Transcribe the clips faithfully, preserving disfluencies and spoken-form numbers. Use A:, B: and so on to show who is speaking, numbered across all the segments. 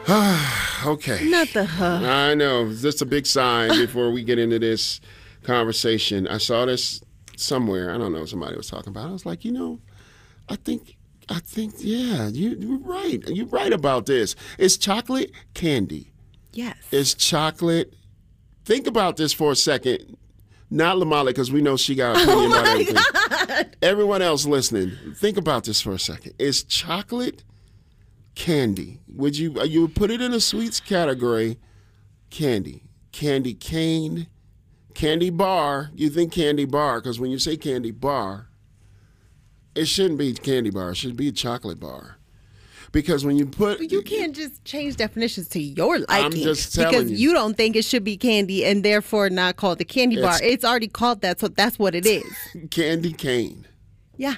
A: Okay.
B: Not the huh.
A: I know. It's just a big sign before we get into this conversation. I saw this somewhere. I don't know. Somebody was talking about it. I was like, you know, I think, I think, yeah, you, you're right. You're right about this. It's chocolate candy.
B: Yes.
A: It's chocolate. Think about this for a second. Not Lamali, because we know she got an opinion
B: Oh
A: about
B: my
A: everything.
B: God.
A: Everyone else listening, think about this for a second. It's chocolate candy. Would you you would put it in a sweets category? Candy, candy cane, candy bar. You think candy bar because when you say candy bar, it shouldn't be candy bar. It should be a chocolate bar. Because when you put...
B: You can't just change definitions to your liking.
A: I'm just telling
B: because
A: you.
B: you don't think it should be candy and therefore not called the candy bar.
A: It's-
B: It's already called that, so that's what it is.
A: Candy cane.
B: Yeah.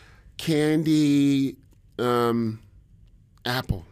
A: Candy um, apple.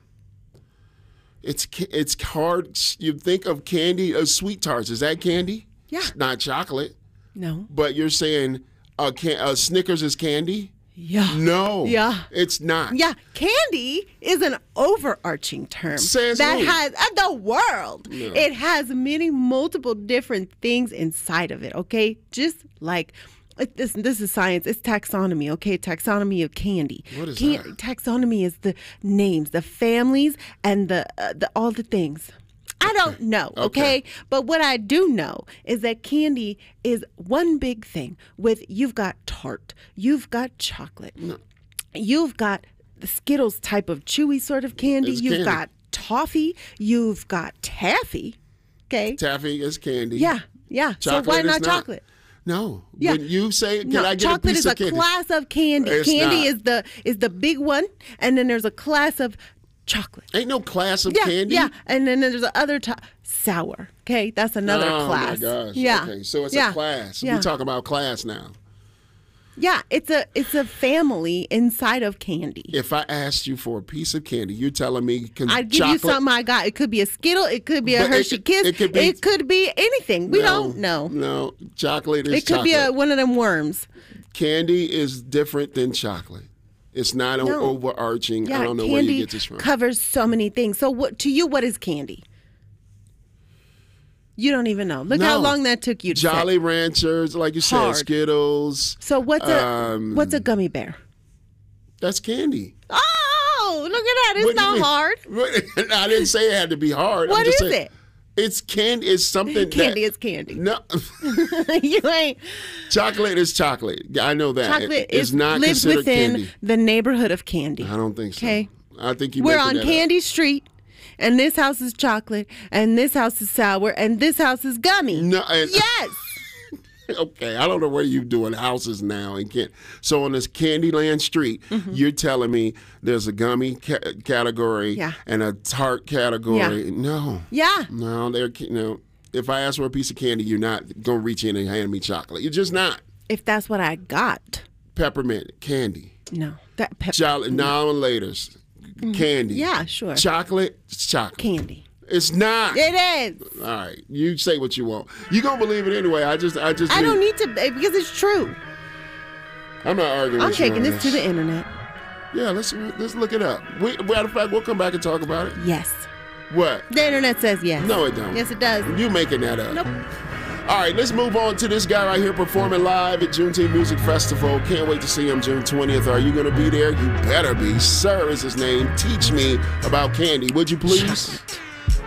A: It's ca- it's hard. You think of candy, uh, sweet tarts. Is that candy?
B: Yeah.
A: It's not chocolate.
B: No.
A: But you're saying uh, can- uh, Snickers is candy?
B: Yeah.
A: No.
B: Yeah.
A: It's not.
B: Yeah, candy is an overarching term
A: Says
B: that
A: who?
B: has uh, the world.
A: No.
B: It has many multiple different things inside of it. Okay, just like it- this. This is science. It's taxonomy. Okay, taxonomy of candy.
A: What is
B: Can-
A: that?
B: Taxonomy is the names, the families, and the uh, the all the things. I don't know, okay?
A: Okay.
B: But what I do know is that candy is one big thing with you've got tart, you've got chocolate, you've got the Skittles type of chewy sort of candy,
A: It's
B: you've
A: candy.
B: got toffee, you've got taffy, okay?
A: Taffy is candy.
B: Yeah, yeah. So
A: Chocolate
B: why
A: is
B: not,
A: not.
B: chocolate?
A: No.
B: Yeah.
A: When you say, can
B: No,
A: I get a
B: chocolate
A: piece
B: is
A: of
B: a
A: candy?
B: class of candy.
A: It's
B: candy
A: not.
B: is the is the big one, and then there's a class of chocolate.
A: Ain't no class of
B: Yeah,
A: candy?
B: yeah, and then there's the other t- sour. Okay, that's another
A: oh,
B: class.
A: my gosh.
B: Yeah.
A: Okay, so it's
B: yeah.
A: a class.
B: Yeah.
A: We talk about class now.
B: Yeah, it's a it's a family inside of candy.
A: If I asked you for a piece of candy, you're telling me can
B: I'd give
A: chocolate,
B: you something I got. It could be a Skittle. It could be a
A: But it
B: Hershey
A: could-
B: Kiss.
A: it could be-
B: it could be anything. We
A: No,
B: don't know.
A: No, chocolate is
B: It could
A: chocolate.
B: be a, one of them worms.
A: Candy is different than chocolate. It's not an
B: No.
A: overarching.
B: Yeah,
A: I don't know
B: candy
A: where you get this from.
B: covers so many things. So what to you? What is candy? You don't even know. Look how
A: No.
B: long that took you to say.
A: Jolly Ranchers, like you said,
B: Hard.
A: Skittles.
B: So what's a
A: Um,
B: what's a gummy bear?
A: That's candy.
B: Oh, look at that! It's
A: What do you
B: not
A: mean?
B: hard.
A: I didn't say it had to be hard.
B: What
A: I'm just
B: is
A: saying,
B: it?
A: It's candy. It's something.
B: Candy
A: that,
B: is candy.
A: No,
B: You ain't.
A: chocolate is chocolate. I know that.
B: Chocolate
A: It- it's
B: is
A: not
B: lives
A: considered
B: within
A: candy.
B: the neighborhood of candy.
A: I don't think so.
B: Okay.
A: I think you.
B: We're
A: making
B: on
A: that up.
B: Candy Street, and this house is chocolate, and this house is sour, and this house is gummy.
A: No, and-
B: Yes.
A: Okay, I don't know where you're doing houses now and can't. So on this Candyland Street,
B: Mm-hmm.
A: you're telling me there's a gummy ca- category
B: Yeah.
A: and a tart category. No,
B: Yeah.
A: no, there. No, if I ask for a piece of candy, you're not gonna reach in and hand me chocolate. You're just not.
B: If that's what I got.
A: Peppermint candy,
B: No. That pep-
A: Jolly now and later's candy.
B: Yeah, sure.
A: Chocolate, it's chocolate.
B: Candy.
A: It's not.
B: It is.
A: All right, you say what you want. You gonna believe it anyway. I just, I just.
B: I don't need to because it's true.
A: I'm not arguing.
B: I'm
A: with you
B: taking
A: on
B: this to the internet.
A: Yeah, let's let's look it up. We, matter of fact, we'll come back and talk about it.
B: Yes.
A: What?
B: The internet says yes.
A: No, it don't.
B: Yes, it does.
A: You making that up?
B: Nope.
A: All right, let's move on to this guy right here performing live at Juneteenth Music Festival. Can't wait to see him June twentieth. Are you going to be there? You better be. Sir is his name. Teach me about candy, would you please?